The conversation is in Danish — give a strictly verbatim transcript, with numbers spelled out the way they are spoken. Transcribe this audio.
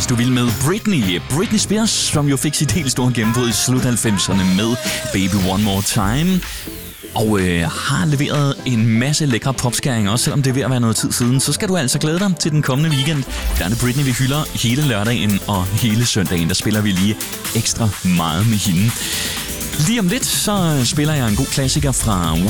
hvis du vil med Britney. Britney Spears, som jo fik sit helt store gennembrud i slut halvfemserne med Baby One More Time. Og øh, har leveret en masse lækre popskæringer, også selvom det er ved at være noget tid siden. Så skal du altså glæde dig til den kommende weekend. Der er det Britney, vi hylder hele lørdagen og hele søndagen. Der spiller vi lige ekstra meget med hende. Lige om lidt, så spiller jeg en god klassiker fra